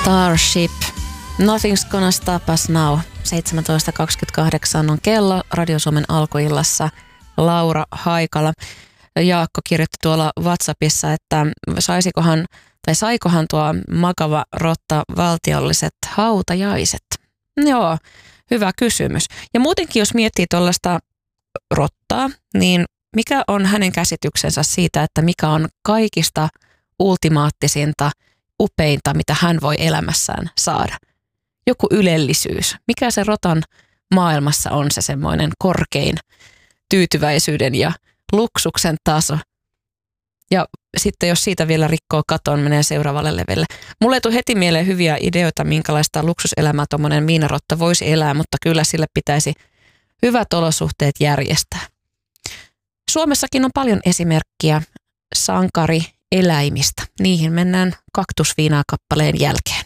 Starship. Nothing's gonna stop us now. 17.28 on kello Radio Suomen alkuillassa. Laura Haikala. Jaakko kirjoitti tuolla WhatsAppissa, että saikohan tuo makava rotta valtiolliset hautajaiset? Joo, hyvä kysymys. Ja muutenkin, jos miettii tuollaista rottaa, niin mikä on hänen käsityksensä siitä, että mikä on kaikista ultimaattisinta, upeinta, mitä hän voi elämässään saada? Joku ylellisyys. Mikä se rotan maailmassa on se semmoinen korkein tyytyväisyyden ja luksuksen taso? Ja sitten jos siitä vielä rikkoo katon, menee seuraavalle levelle. Mulle ei tule heti mieleen hyviä ideoita, minkälaista luksuselämää tuommoinen miinarotta voisi elää, mutta kyllä sille pitäisi hyvät olosuhteet järjestää. Suomessakin on paljon esimerkkiä sankarieläimistä. Niihin mennään kaktusviinaa kappaleen jälkeen.